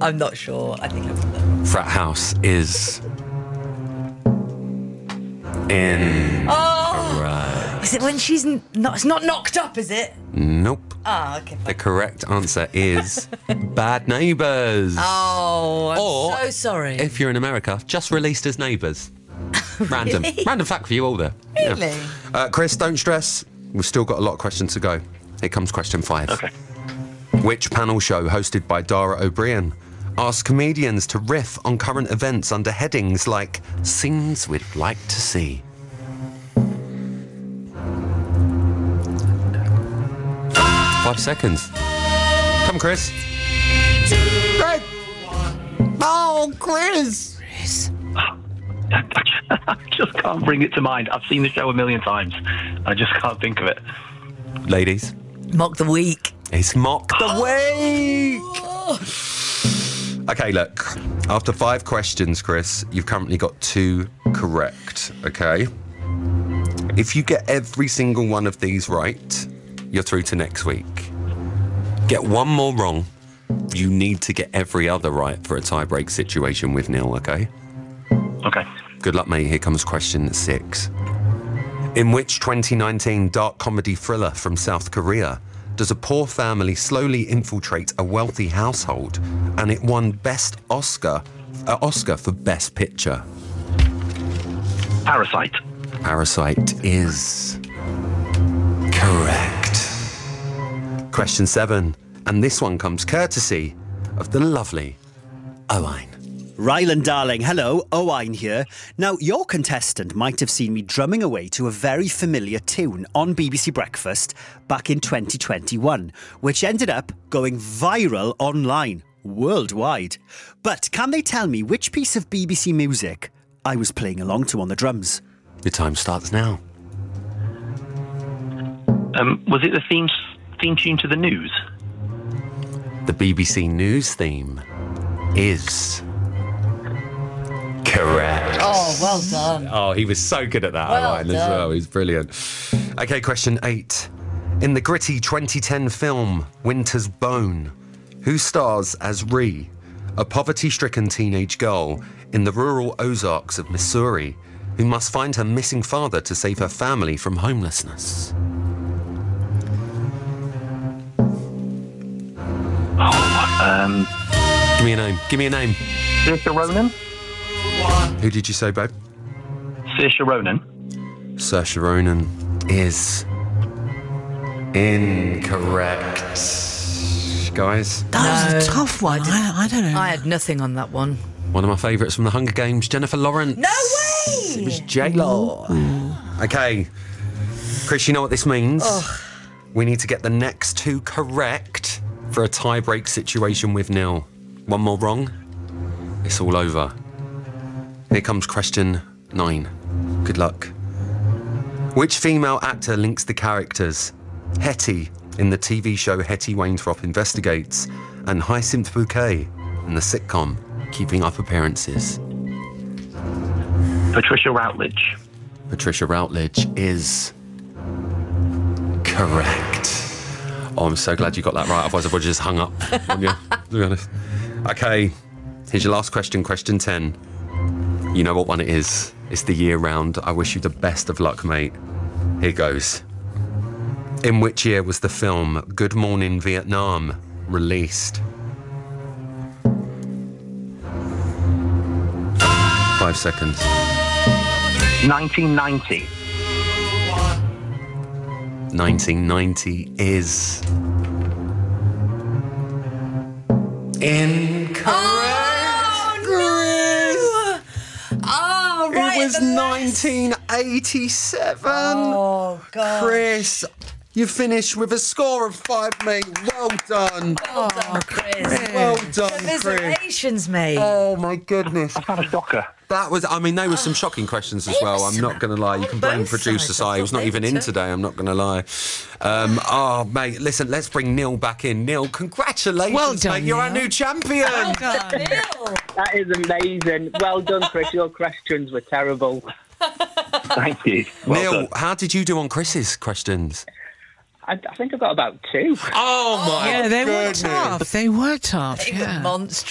I'm not sure. I think I've done Frat House is in. Oh, is it when she's not? It's not knocked up, is it? Nope. Ah, okay. The correct answer is Bad Neighbours. Oh, I'm so sorry. If you're in America, just released as Neighbours. Random. Really? Random fact for you all there. Really? Yeah. Chris, don't stress. We've still got a lot of questions to go. Here comes question 5. Okay. Which panel show hosted by Dara O'Brien asks comedians to riff on current events under headings like Scenes We'd Like to See? 5 seconds. Come, Chris. Greg. Oh, Chris. I just can't bring it to mind. I've seen the show a million times. I just can't think of it. Ladies. Mock the Week. It's Mock the Week. Okay, look. After 5 questions, Chris, you've currently got 2 correct, okay? If you get every single one of these right, you're through to next week. Get one more wrong, you need to get every other right for a tie-break situation with Neil, okay? Okay. Good luck, mate. Here comes question 6. In which 2019 dark comedy thriller from South Korea does a poor family slowly infiltrate a wealthy household and it won Oscar for Best Picture? Parasite. Parasite is correct. Question 7, and this one comes courtesy of the lovely Owain. Ryland, darling, hello, Owain here. Now, your contestant might have seen me drumming away to a very familiar tune on BBC Breakfast back in 2021, which ended up going viral online, worldwide. But can they tell me which piece of BBC music I was playing along to on the drums? Your time starts now. Was it the theme tune to the news? The BBC News theme is correct. Oh, well done. Oh, he was so good at that, Well Owain, as done. well. He's brilliant. Okay, question 8. In the gritty 2010 film Winter's Bone, who stars as Ree, a poverty-stricken teenage girl in the rural Ozarks of Missouri, who must find her missing father to save her family from homelessness? Give me a name. Give me a name. Saoirse Ronan? Who did you say, babe? Saoirse Ronan. Saoirse Ronan is incorrect. Guys, That was a tough one. I don't know. I had nothing on that one. one of my favourites from the Hunger Games, Jennifer Lawrence. No way! It was J-Lo. Okay. Chris, you know what this means? We need to get the next 2 correct for a tie-break situation with Neil. One more wrong, it's all over. Here comes question 9. Good luck. Which female actor links the characters Hetty in the TV show Hetty Wainwright Investigates and Hyacinth Bouquet in the sitcom Keeping Up Appearances? Patricia Routledge. Patricia Routledge is correct. Oh, I'm so glad you got that right. Otherwise, I would have just hung up on you, to be honest. Okay, here's your last question, question 10. You know what one it is. It's the year round. I wish you the best of luck, mate. Here goes. In which year was the film Good Morning Vietnam released? 5 seconds. 1990. 1990 is incorrect. Oh, right. It was 1987. Oh, God. Chris, you finished with a score of 5, mate. Well done. Well done, Chris. Well done, Chris. Commiserations, mate. Oh, my goodness. I've had a shocker. That was, I mean, they were some shocking questions as well. I'm not going to lie. You can blame Both producer sides, I Si. He was thought not they even were in tough. today. I'm not going to lie. Oh, mate, listen, let's bring Neil back in. Neil, congratulations, Well done, mate. You're our Neil. new champion. Well done. Neil. That is amazing. Well done, Chris. Your questions were terrible. Thank you. Well Neil, done. how did you do on Chris's questions? I think I got about 2. Oh, my Yeah, they were goodness. tough. They were tough. They were Yeah. monstrous.